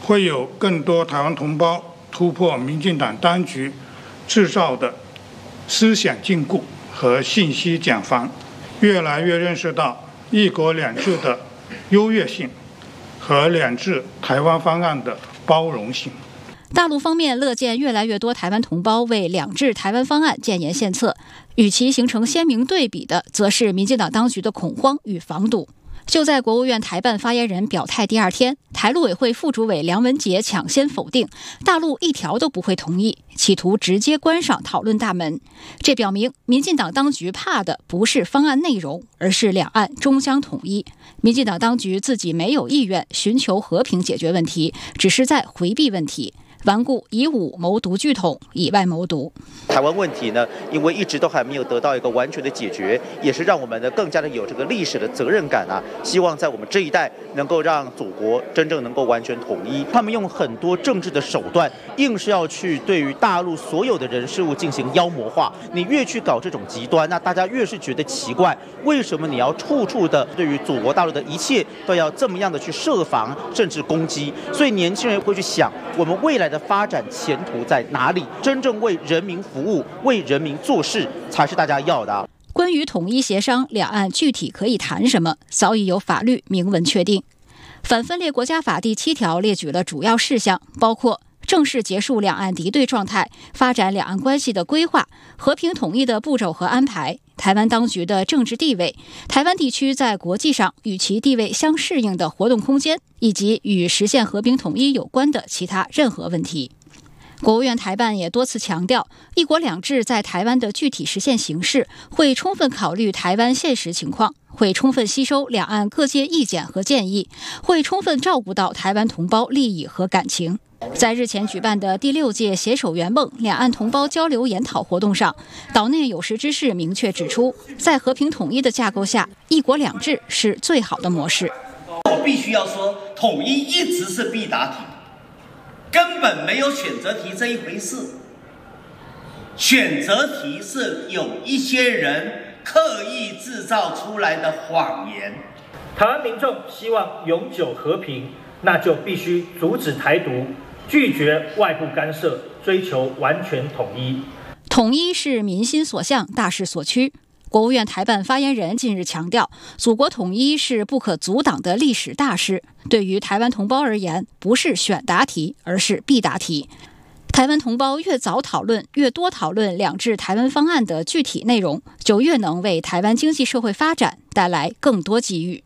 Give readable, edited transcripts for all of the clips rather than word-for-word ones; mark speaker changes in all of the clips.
Speaker 1: 会有更多台湾同胞突破民进党当局制造的思想禁锢和信息茧房，越来越认识到一国两制的优越性和两制台湾方案的包容性。
Speaker 2: 大陆方面乐见越来越多台湾同胞为两制台湾方案建言献策，与其形成鲜明对比的，则是民进党当局的恐慌与防堵。就在国务院台办发言人表态第二天，台陆委会副主委梁文杰抢先否定，大陆一条都不会同意，企图直接关上讨论大门。这表明民进党当局怕的不是方案内容，而是两岸终将统一。民进党当局自己没有意愿寻求和平解决问题，只是在回避问题，顽固以武谋独巨统，以外谋独。
Speaker 3: 台湾问题呢，因为一直都还没有得到一个完全的解决，也是让我们呢更加的有这个历史的责任感啊。希望在我们这一代能够让祖国真正能够完全统一。他们用很多政治的手段，硬是要去对于大陆所有的人事物进行妖魔化。你越去搞这种极端，那大家越是觉得奇怪，为什么你要处处的对于祖国大陆的一切都要这么样的去设防，甚至攻击？所以年轻人会去想，我们未来的发展前途在哪里？真正为人民服务、为人民做事，才是大家要的啊。
Speaker 2: 关于统一协商，两岸具体可以谈什么，早已有法律明文确定。反分裂国家法第7条列举了主要事项，包括正式结束两岸敌对状态，发展两岸关系的规划，和平统一的步骤和安排，台湾当局的政治地位，台湾地区在国际上与其地位相适应的活动空间，以及与实现和平统一有关的其他任何问题。国务院台办也多次强调，一国两制在台湾的具体实现形式会充分考虑台湾现实情况，会充分吸收两岸各界意见和建议，会充分照顾到台湾同胞利益和感情。在日前举办的第6届携手圆梦两岸同胞交流研讨活动上，岛内有识之士明确指出，在和平统一的架构下，一国两制是最好的模式。
Speaker 4: 我必须要说，统一一直是必答题，根本没有选择题这一回事。选择题是有一些人刻意制造出来的谎言。
Speaker 5: 台湾民众希望永久和平，那就必须阻止台独，拒绝外部干涉，追求完全统一。
Speaker 2: 统一是民心所向，大势所趋。国务院台办发言人近日强调，祖国统一是不可阻挡的历史大事，对于台湾同胞而言，不是选答题，而是必答题。台湾同胞越早讨论、越多讨论两制台湾方案的具体内容，就越能为台湾经济社会发展带来更多机遇。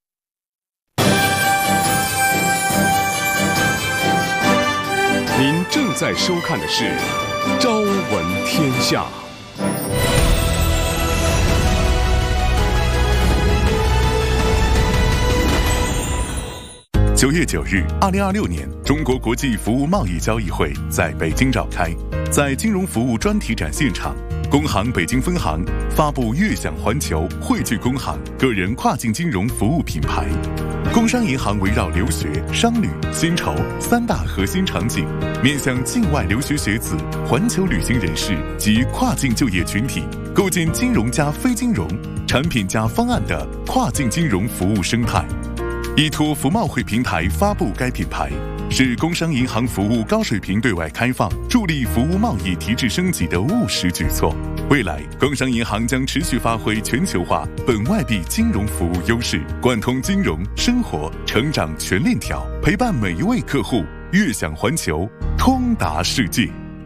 Speaker 6: 您正在收看的是《朝闻天下》。9月9日，2026年中国国际服务贸易交易会在北京召开。在金融服务专题展现场，工行北京分行发布悦享环球汇聚工行个人跨境金融服务品牌。工商银行围绕留学、商旅、薪酬3大核心场景，面向境外留学学子、环球旅行人士及跨境就业群体，构建金融加非金融、产品加方案的跨境金融服务生态。依托服贸会平台发布该品牌，是工商银行服务高水平对外开放，助力服务贸易提质升级的务实举措。未来，工商银行将持续发挥全球化本外币金融服务优势，贯通金融、生活、成长全链条，陪伴每一位客户悦享环球，通达世界。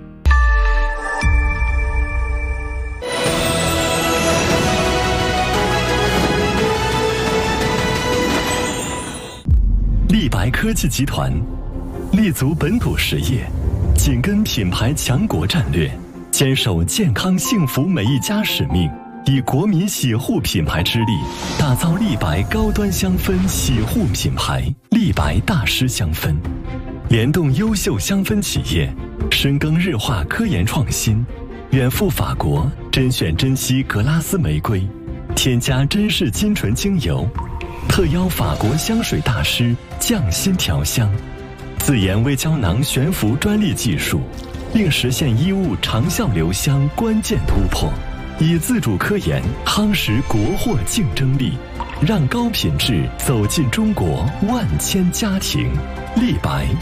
Speaker 7: 立白科技集团立足本土实业，紧跟品牌强国战略，坚守健康幸福每一家使命，以国民洗护品牌之力，打造立白高端香氛洗护品牌立白大师香氛，联动优秀香氛企业，深耕日化科研创新，远赴法国甄选珍稀格拉斯玫瑰，添加珍视金醇精油，特邀法国香水大师匠心调香，自研微胶囊悬浮专利技术，并实现衣物长效留香关键突破，以自主科研夯实国货竞争力，让高品质走进中国万千家庭。立白